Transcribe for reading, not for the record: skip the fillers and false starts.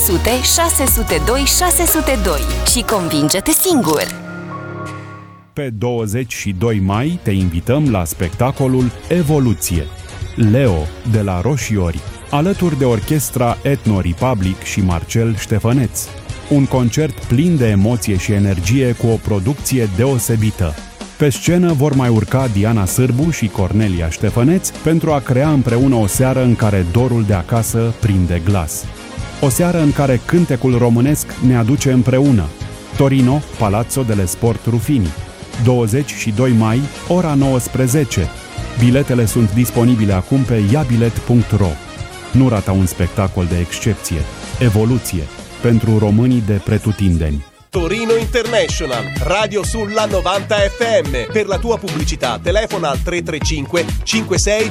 800 602 602 și convinge-te singur! Pe 22 mai te invităm la spectacolul Evoluție. Leo de la Roșiori, alături de orchestra Ethno Republic și Marcel Ștefăneț. Un concert plin de emoție și energie cu o producție deosebită. Pe scenă vor mai urca Diana Sârbu și Cornelia Ștefăneț pentru a crea împreună o seară în care dorul de acasă prinde glas. O seară în care cântecul românesc ne aduce împreună. Torino, Palazzo delle Sport Ruffini. 22 mai, ora 19. Biletele sunt disponibile acum pe iabilet.ro. Nu rata un spectacol de excepție. Evoluție. Pentru românii de pretutindeni. Torino International, Radio sulla 90 FM. Per la tua pubblicità telefona al 335 56